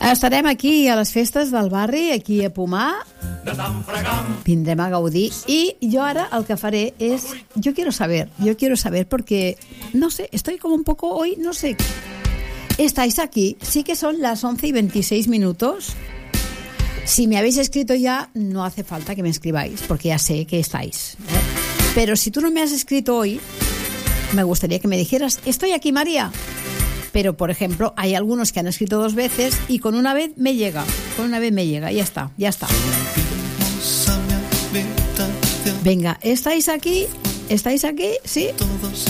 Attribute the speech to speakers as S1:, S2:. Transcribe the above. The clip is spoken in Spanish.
S1: Estarem aquí a les festes del barri, aquí a Pomar. Vindrem a gaudir. Y yo ahora el que faré es... Yo quiero saber porque, no sé, estoy como un poco hoy, no sé. ¿Estáis aquí? Sí que son las 11:26. Si me habéis escrito ya, no hace falta que me escribáis, porque ya sé que estáis, ¿eh? Pero si tú no me has escrito hoy, me gustaría que me dijeras, estoy aquí, María. Pero, por ejemplo, hay algunos que han escrito 2 veces y con una vez me llega, ya está. Venga, ¿estáis aquí? ¿Sí?